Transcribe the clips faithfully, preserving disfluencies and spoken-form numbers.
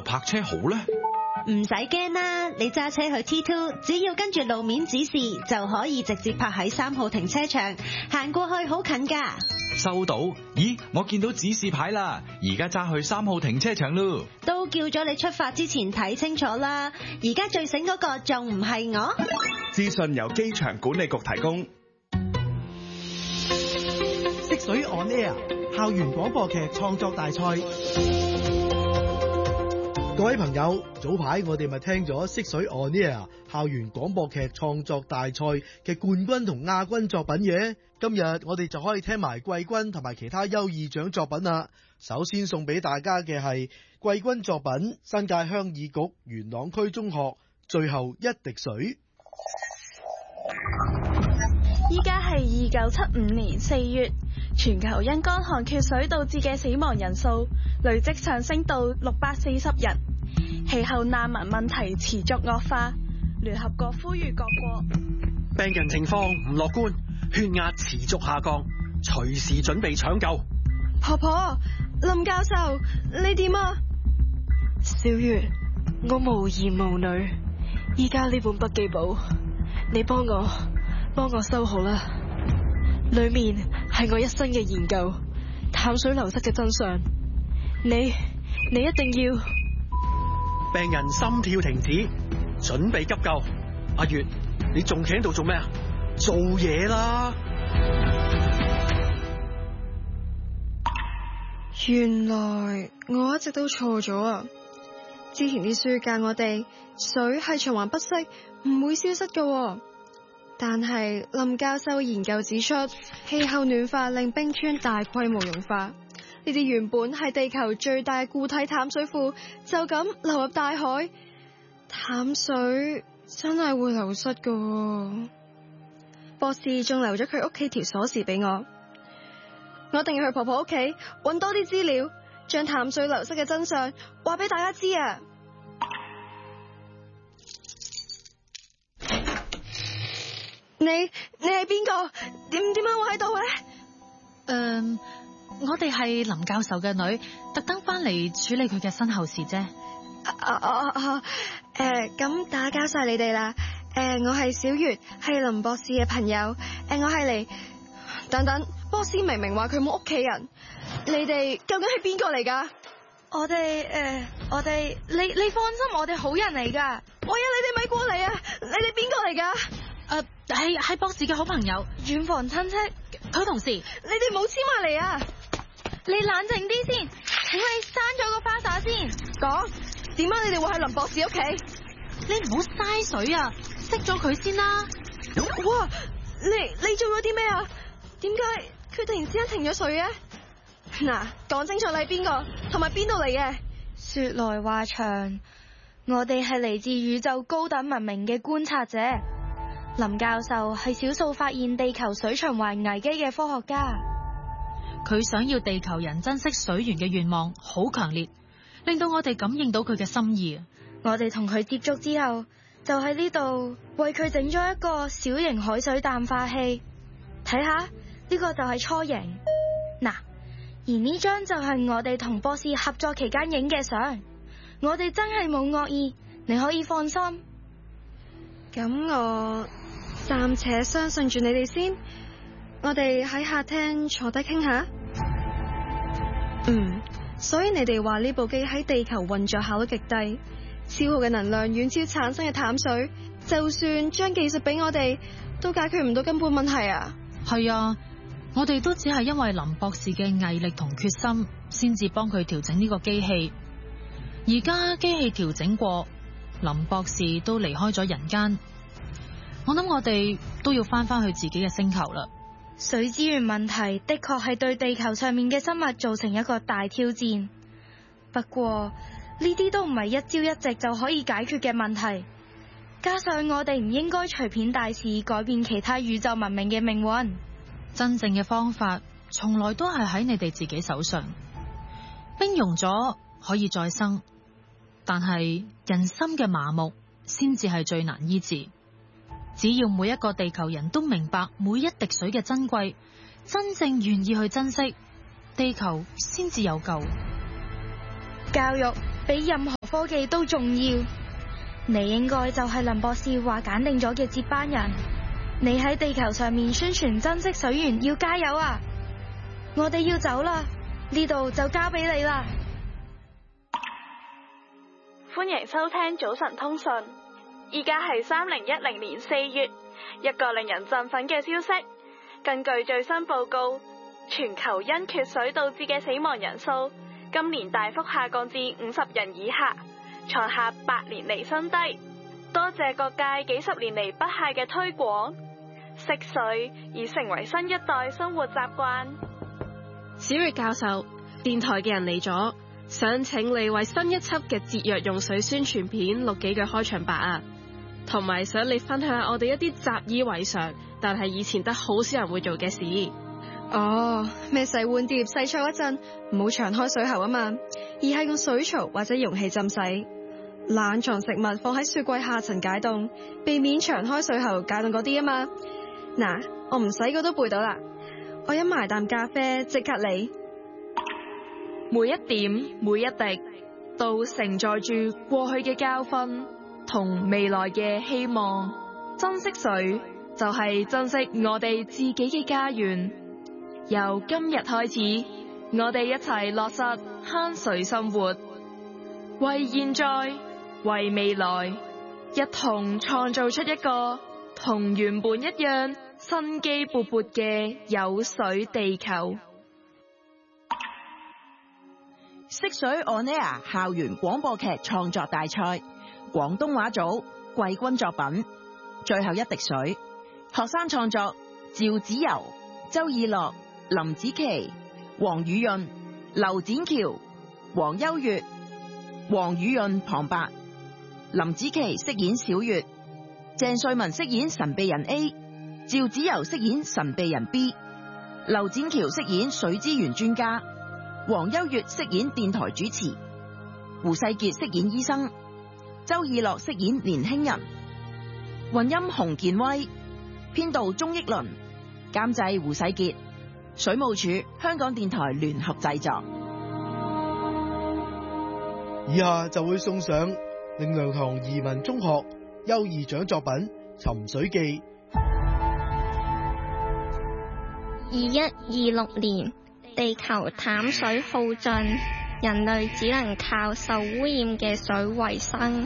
泊車好呢？ 唔使驚啦，你揸車去 T 二，只要跟住路面指示就可以直接泊喺三號停車場，行過去好近噶。 收到。咦，我見到指示牌啦，而家揸去三號停車場咯。 都叫咗你出發之前睇清楚啦，而家最醒嗰個仲唔係我？ 資訊由機場管理局提供。 色水 on air 校園廣播劇創作大賽。各位朋友，早排我哋咪聽咗色水 on air 校園廣播劇創作大賽嘅冠軍同亞軍作品嘅，今日我哋就可以聽埋季軍同埋其他優異獎作品啦。首先送俾大家嘅係季軍作品新界鄉議局元朗區中學最後一滴水。 依家係二九七五年四月，全球因乾旱缺水導致嘅死亡人數累積上升到六百四十人，氣候難民問題持續惡化，聯合國呼籲各國病人情況唔樂觀，血壓持續下降，隨時準備搶救。 婆婆，林教授，你點啊？ 小月，我無兒無女，依家呢本筆記簿，你幫我幫我收好啦，裏面係我一生嘅研究，淡水流失嘅真相，你你一定要。 病人心跳停止，準備急救。阿月，你仲企喺度做咩啊？做嘢啦！ 原來我一直都錯咗啊！之前啲書教我哋水係循環不息，唔會消失㗎。但係林教授研究指出，氣候暖化令冰川大規模融化，呢啲原本係地球最大固體淡水庫，就咁流入大海。淡水真係會流失㗎。博士仲留咗佢屋企條鎖匙俾我，我一定要去婆婆屋企搵多啲資料，將淡水流失嘅真相話俾大家知啊！你你係邊個？點點解會喺度咧？ 嗯，我哋係林教授嘅女，特登翻嚟處理佢嘅身後事啫。 啊啊啊啊！誒，咁打攪晒你哋啦。誒，我係小月，係林博士嘅朋友。誒，我係嚟。等等，博士明明話佢冇屋企人，你哋究竟係邊個嚟噶？我哋誒，我哋你你放心，我哋好人嚟噶。喂啊，你哋咪過嚟啊！你哋邊個嚟噶？ 誒，係係博士嘅好朋友， 遠房親戚， 佢同事。 你哋冇黐埋嚟啊！你冷靜啲先，請你閂咗個花灑先。講點解你哋會喺林博士屋企？ 你唔好嘥水啊，熄咗佢先啦。 哇！你你做咗啲咩啊？點解佢突然之間停咗水嘅？嗱，講清楚你係邊個，同埋邊度嚟嘅？說來話長，我哋係嚟自宇宙高等文明嘅觀察者。林教授係少數發現地球水循環危機嘅科學家， 佢想要地球人珍惜水源嘅願望好強烈，令到我哋感應到佢嘅心意。 我哋同佢接觸之後，就喺呢度為佢整咗一個小型海水淡化器。睇下，呢個就係初型。嗱，而呢張就係我哋同博士合作期間影嘅相。我哋真係冇惡意，你可以放心。咁我暫且相信住你哋先，我哋喺客廳坐低傾下。嗯，所以你哋話呢部機喺地球運作效率極低，消耗嘅能量遠超產生嘅淡水，就算將技術俾我哋，都解決唔到根本問題啊！ 係啊，我哋都只係因為林博士嘅毅力同決心，先至幫佢調整呢個機器。而家機器調整過，林博士都離開咗人間，我諗我哋都要翻返去自己嘅星球啦。 水資源問題的確係對地球上面嘅生物造成一個大挑戰，不過呢啲都唔係一朝一夕就可以解決嘅問題。加上我哋唔應該隨便大肆改變其他宇宙文明嘅命運。 真正嘅方法從來都係喺你哋自己手上。冰融咗可以再生，但係人心嘅麻木先至係最難醫治。只要每一個地球人都明白每一滴水嘅珍貴，真正願意去珍惜，地球先至有救。 教育比任何科技都重要。你應該就係林博士話揀定咗嘅接班人。你喺地球上面宣傳珍惜水源，要加油啊！我哋要走啦，呢度就交俾你啦。 歡迎收聽早晨通訊。依家係三零一零年四月，一個令人振奮嘅消息。根據最新報告，全球因缺水導致嘅死亡人數今年大幅下降至五十人以下，創下百年嚟新低。多謝各界幾十年嚟不懈嘅推廣，惜水已成為新一代生活習慣。 小月教授，電台嘅人嚟咗，想請你為新一輯嘅節約用水宣傳片錄幾句開場白啊，同埋想你分享下我哋一啲習以為常，但係以前得好少人會做嘅事。 哦，咩洗碗碟洗菜嗰陣唔好長開水喉啊嘛，而係用水槽或者容器浸洗。冷藏食物放喺雪櫃下層解凍，避免長開水喉解凍嗰啲啊嘛。嗱，我唔使個都背到啦，我飲埋啖咖啡即刻嚟。 每一點每一滴都承載住過去嘅教訓同未來嘅希望。珍惜水就係珍惜我哋自己嘅家園。由今日開始，我哋一齊落實慳水生活，為現在為未來一同創造出一個同原本一樣生機勃勃嘅有水地球。 惜水 On Air 校園廣播劇創作大賽廣東話組季軍作品最後一滴水，學生創作趙子柔、周以樂、林子琪、黃宇潤、劉展橋、黃優月。黃宇潤旁白，林子琪飾演小月，鄭瑞文飾演神秘人 A， 趙子柔飾演神秘人 B， 劉展橋飾演水資源專家，黃優月飾演電台主持，胡世傑飾演醫生，周以樂飾演年輕人，混音洪建威，編導鍾益倫，監製胡世傑，水務署香港電台聯合製作。 以下就會送上靈糧堂移民中學優異獎作品《尋水記》。 二一二六年，地球淡水耗盡，人類只能靠受污染嘅水為生。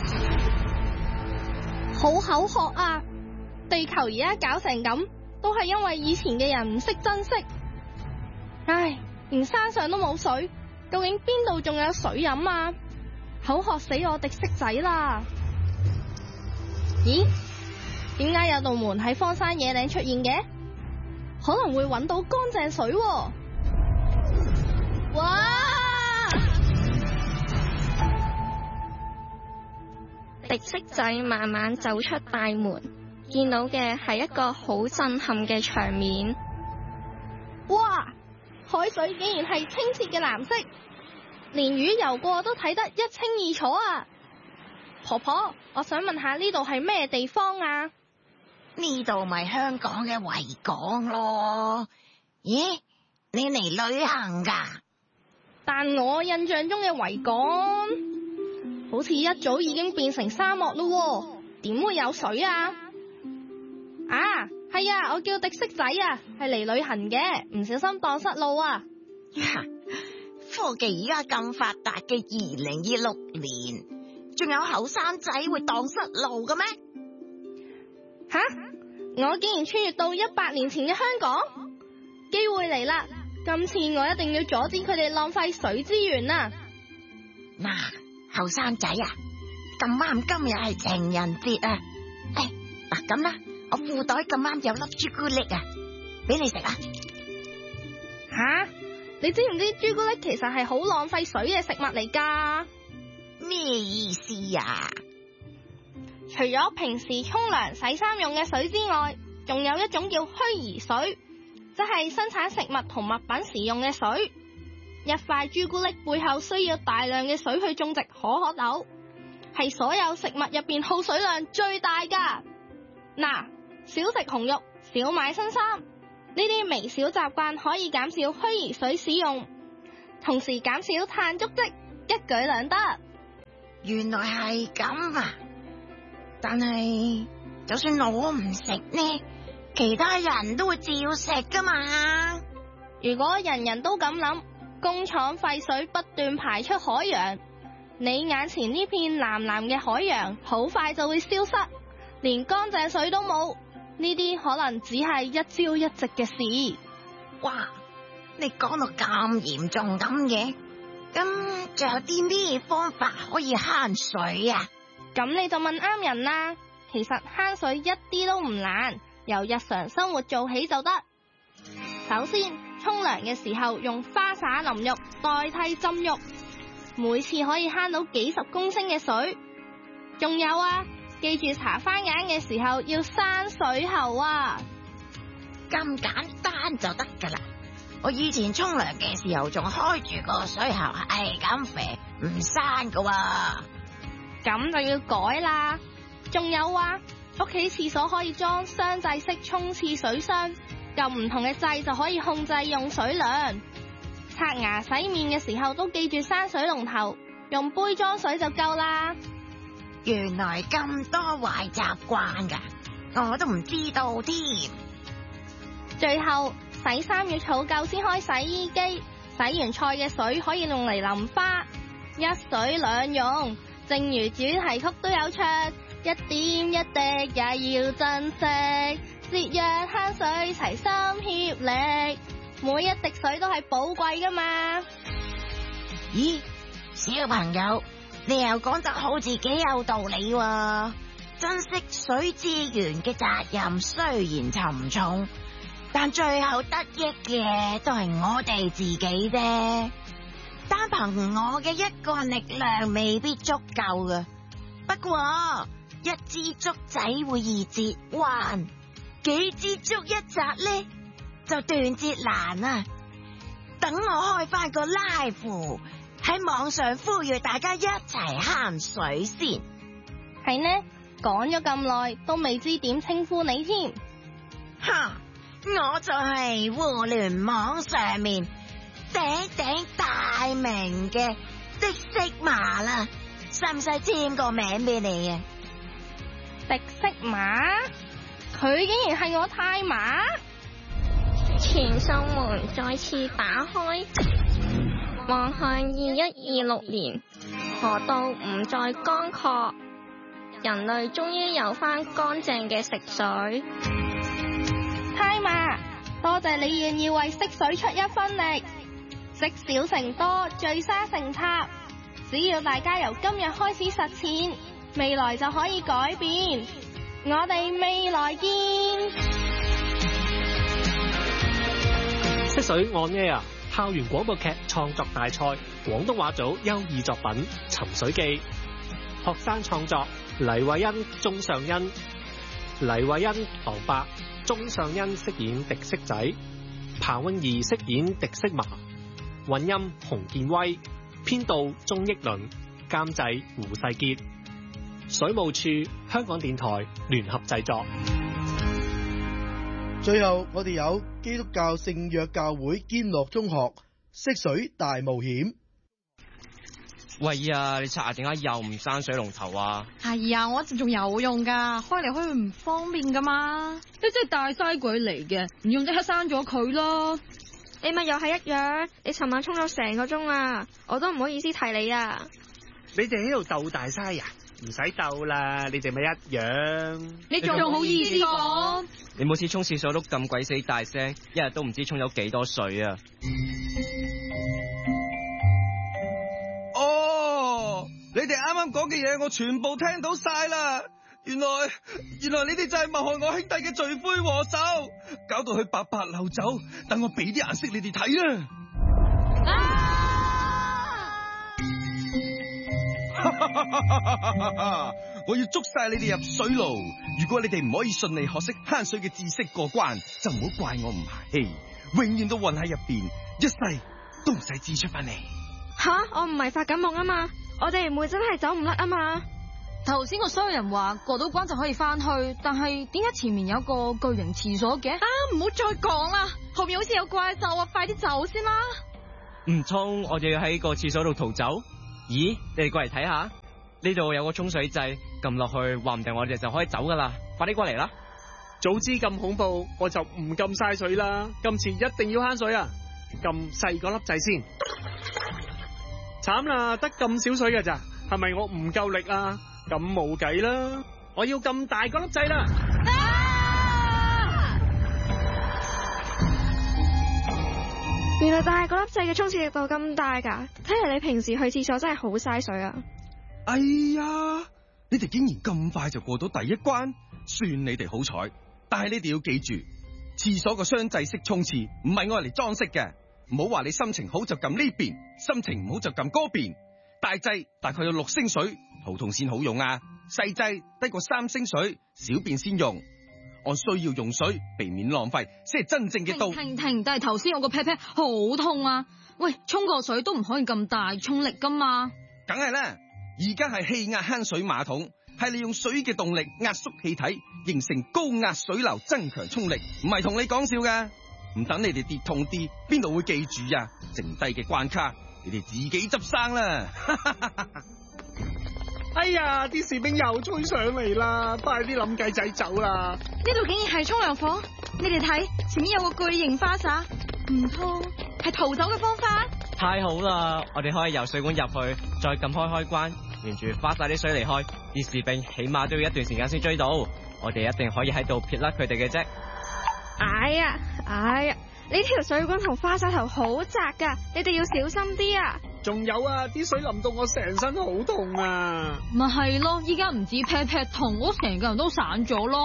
好口渴啊！地球而家搞成咁，都係因為以前嘅人唔識珍惜。唉，連山上都冇水。究竟邊度仲有水飲啊？口渴死我滴色仔啦！咦？點解有道門喺荒山野嶺出現嘅？可能會揾到乾淨水喎！哇！ 滴色仔慢慢走出大門，見到嘅係一個好震撼嘅場面。 哇！海水竟然係清澈嘅藍色，連魚游過都睇得一清二楚啊！婆婆，我想問下呢度係咩地方啊？ 呢度咪香港嘅維港咯。咦，你嚟旅行噶？ 但我印象中嘅維港好似一早已經變成沙漠咯，點會有水啊？啊！係啊，我叫滴色仔啊，係嚟旅行嘅，唔小心蕩失路啊！ 科技而家咁發達嘅二零二六年，仲有後生仔會蕩失路嘅咩？ 吓！我竟然穿越到一百年前嘅香港，機會嚟啦！今次我一定要阻止佢哋浪費水資源啊！ 嗱，後生仔啊，咁啱今日係情人節啊！誒，嗱咁啦。我褲袋咁啱有粒朱古力啊，俾你食啊！ 吓，你知唔知朱古力其實係好浪費水嘅食物嚟噶？ 咩意思啊？ 除咗平時沖涼、洗衫用嘅水之外，仲有一種叫虛擬水，即係生產食物同物品時用嘅水。一塊朱古力背後需要大量嘅水去種植可可豆，係所有食物入邊耗水量最大噶。嗱。少食紅肉，少買新衫，呢啲微小習慣可以減少虛擬水使用，同時減少碳足跡，一舉兩得。 原來係咁啊！但係就算我唔食呢，其他人都會照食噶嘛。 如果人人都咁諗，工廠廢水不斷排出海洋，你眼前呢片藍藍嘅海洋好快就會消失，連乾淨水都冇。呢啲可能只係一朝一夕嘅事。 哇！你講到咁嚴重咁嘅，咁仲有啲咩方法可以慳水啊？ 咁你就問啱人啦。其實慳水一啲都唔難，由日常生活做起就得。首先，沖涼嘅時候用花灑淋浴代替浸浴，每次可以慳到幾十公升嘅水。仲有啊，記住搽番梘嘅時候要閂水喉啊！ 咁簡單就得噶啦。我以前沖涼嘅時候仲開住個水喉，係咁肥唔閂噶喎。 咁就要改啦。仲有啊，屋企廁所可以裝雙制式沖廁水箱，撳唔同嘅掣就可以控制用水量。刷牙洗面嘅時候都記住閂水龍頭，用杯裝水就夠啦。 原來咁多壞習慣噶，我都唔知道添。 最後，洗衫要儲夠先開洗衣機，洗完菜嘅水可以用嚟淋花，一水兩用。正如主題曲都有唱，一點一滴也要珍惜，節約慳水齊心協力，每一滴水都係寶貴噶嘛。 咦，小朋友，你又講得好似幾有道理喎。珍惜水資源嘅責任雖然沉重，但最後得益嘅都係我哋自己啫。單憑我嘅一個力量未必足夠㗎。不過一支竹仔會易折彎，幾支竹一紮呢就斷節難啊！等我開翻個 live 喺網上呼籲大家一齊慳水先。 係呢，講咗咁耐都未知點稱呼你添。 哈！我就係互聯網上面鼎鼎大名嘅的色麻啦，使唔使簽個名俾你啊？ 的色麻？佢竟然係我太麻？ 傳送門再次打開，望向二一二六年，河道唔再乾涸，人類終於有返乾淨嘅食水。 太麻，多謝你願意為識水出一分力。積少成多，聚沙成塔。只要大家由今日開始實踐，未來就可以改變。我哋未來見。 識水 on air 校園廣播劇創作大賽廣東話組優異作品《尋水記》，學生創作黎慧欣、鐘尚恩。黎慧欣旁白，鐘尚恩飾演狄色仔，彭詠儀飾演狄色麻。混音洪建威，編導鍾益倫，監製胡世傑。水務署、香港電台聯合製作。 最後我哋有基督教聖約教會堅樂中學識水大冒險。 喂呀，你刷牙點解又唔閂水龍頭啊？ 係啊，我一直仲有用噶，開嚟開去唔方便噶嘛。你真係大嘥鬼嚟嘅，唔用即刻閂咗佢咯。 你咪又係一樣，你尋晚沖咗成個鐘啊，我都唔好意思提你啊。 你哋喺度鬥大嘥啊？唔使鬥啦，你哋咪一樣。 你仲好意思講？ 你每次沖廁所都咁鬼死大聲，一日都唔知沖咗幾多水啊！ 哦，你哋啱啱講嘅嘢我全部聽到晒啦。原來原來你哋就係謀害我兄弟嘅罪魁禍首，搞到佢白白流走，等我俾啲顏色你哋睇啦！啊、我要捉晒你哋入水牢！如果你哋唔可以順利學識慳水嘅知識過關，就唔好怪我唔客氣，永遠都混喺入邊，一世都唔使指出翻嚟。 吓，我唔係發緊夢啊嘛，我哋唔會真係走唔甩啊嘛。 頭先個衰人話過到關就可以翻去，但係點解前面有個巨型廁所嘅？啊，唔好再講啦，後面好似有怪獸啊，快啲走先啦！ 唔通我哋要喺個廁所度逃走？咦，你哋過嚟睇下。 呢度有個沖水掣，撳落去，話唔定我哋就可以走噶啦！快啲過嚟啦！ 早知咁恐怖，我就唔咁嘥水啦。今次一定要慳水啊！撳細個粒掣先。慘啦，得咁少水㗎咋？係咪我唔夠力啊？咁冇計啦，我要撳大個粒掣啦！ 啊！原來大個粒掣嘅沖廁力度咁大噶，睇嚟你平時去廁所真係好嘥水啊！ 哎呀，你哋竟然咁快就過到第一關，算你哋好彩。但係你哋要記住，廁所個雙掣式沖廁唔係愛嚟裝飾嘅，唔好話你心情好就撳呢邊，心情唔好就撳嗰邊。大掣大概有六升水，肚痛先好用啊。細掣低過三升水，小便先用。按需要用水，避免浪費，先係真正嘅道。 停停，但係頭先我個 pat pat 好痛啊！喂，沖個水都唔可以咁大沖力噶嘛？ 梗係啦，而家係氣壓慳水馬桶，係利用水嘅動力壓縮氣體，形成高壓水流，增強沖力。唔係同你講笑噶，唔等你哋跌痛啲，邊度會記住呀？剩低嘅關卡，你哋自己執生啦。 哎呀，啲士兵又衝上嚟啦，快啲諗計仔走啦！ 呢度竟然係沖涼房，你哋睇前面有個巨型花灑，唔通係逃走嘅方法？ 太好啦，我哋可以由水管入去，再撳開開關，沿住花灑啲水離開。啲士兵起碼都要一段時間先追到，我哋一定可以喺度撇甩佢哋嘅啫。 哎呀，哎呀，呢條水管同花灑頭好窄噶，你哋要小心啲啊！ 仲有啊，啲水淋到我成身好痛啊！ 咪係咯，依家唔止劈劈痛，我成個人都散咗咯。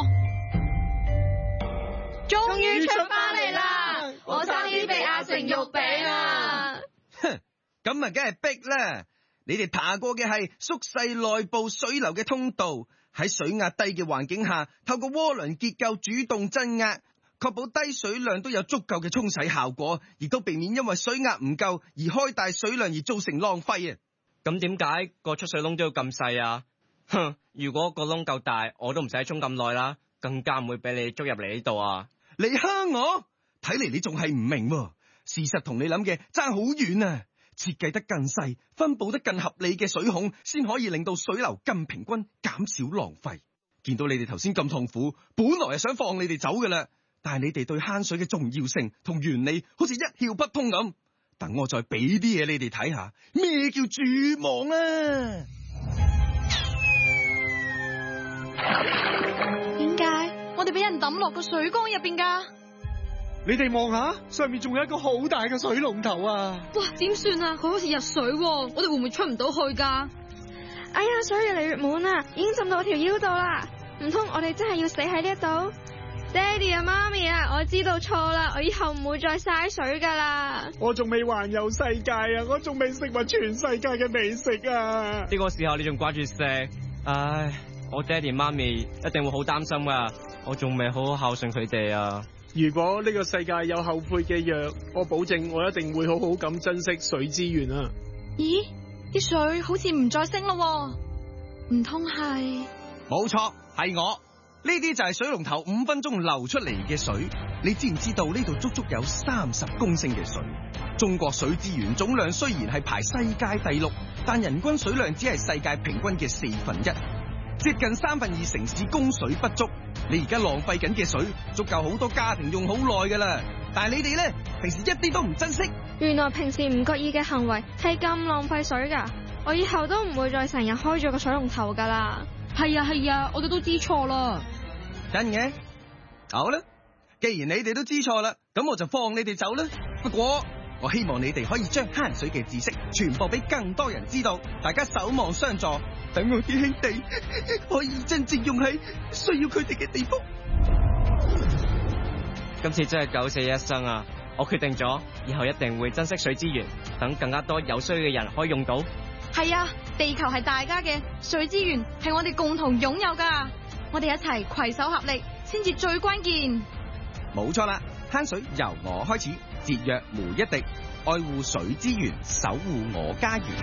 終於出翻嚟啦！我差啲被壓成肉餅啊！ 哼，咁啊，梗係逼啦！你哋爬過嘅係縮細內部水流嘅通道，喺水壓低嘅環境下，透過渦輪結構主動增壓，確保低水量都有足夠嘅沖洗效果，亦都避免因為水壓唔夠而開大水量而造成浪費啊！ 咁點解個出水窿都要咁細啊？哼，如果個窿夠大，我都唔使沖咁耐啦，更加唔會俾你捉入嚟呢度啊！ 你蝦我？睇嚟你仲係唔明喎，事實同你諗嘅爭好遠啊！設計得更細，分佈得更合理嘅水孔，先可以令到水流更平均，減少浪費。見到你哋頭先咁痛苦，本來係想放你哋走㗎啦。但係你哋對慳水嘅重要性同原理好似一竅不通咁，等我再俾啲嘢你哋睇下，咩叫絕望啊？ 點解我哋俾人抌落個水缸入邊噶？ 你哋望下，上面仲有一個好大嘅水龍頭啊！ 哇，點算啊？佢好似入水，我哋會唔會出唔到去噶？ 哎呀，水越嚟越滿啊，已經浸到我條腰度啦！唔通我哋真係要死喺呢一度？爹哋啊，媽咪啊，我知道錯啦，我以後唔會再嘥水噶啦。 我仲未環遊世界啊，我仲未食埋全世界嘅美食啊！ 呢個時候你仲掛住食，唉，我爹哋媽咪一定會好擔心噶，我仲未好好孝順佢哋啊！ 如果呢個世界有後悔嘅藥，我保證我一定會好好咁珍惜水資源啊！ 咦，啲水好似唔再升咯，唔通係？ 冇錯，係我。呢啲就係水龍頭五分鐘流出嚟嘅水。你知唔知道呢度足足有三十公升嘅水？中國水資源總量雖然係排世界第六，但人均水量只係世界平均嘅四分一，接近三分二城市供水不足。你而家浪費緊嘅水，足夠好多家庭用好耐噶啦。但係你哋咧，平時一啲都唔珍惜。 原來平時唔覺意嘅行為係咁浪費水噶，我以後都唔會再成日開咗個水龍頭噶啦。 係啊係啊，我哋都知錯啦。 真嘅？好啦，既然你哋都知錯啦，咁我就放你哋走啦。不過我希望你哋可以將慳水嘅知識傳播俾更多人知道，大家守望相助，等我啲兄弟可以真正用喺需要佢哋嘅地方。 今次真係九死一生啊！我決定咗，以後一定會珍惜水資源，等更加多有需要嘅人可以用到。 係啊，地球係大家嘅，水資源係我哋共同擁有噶，我哋一齊攜手合力，先至最關鍵。 冇錯啦，慳水由我開始，節約每一滴，愛護水資源，守護我家園。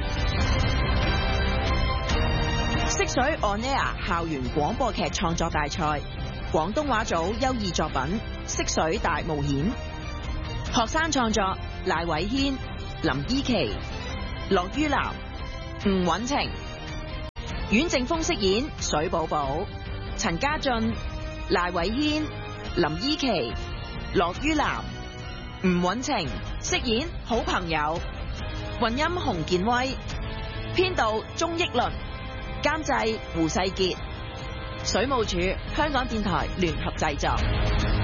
識水 On Air 校園廣播劇創作大賽，廣東話組優異作品《識水大冒險》，學生創作賴偉軒、林依琪、樂於南、吳允晴。 阮正峰飾演水寶寶，陳家俊、賴偉軒、林依琪、駱于南、吳允晴飾演好朋友，混音洪建威，編導鍾益倫，監製胡世傑，水務署香港電台聯合製作。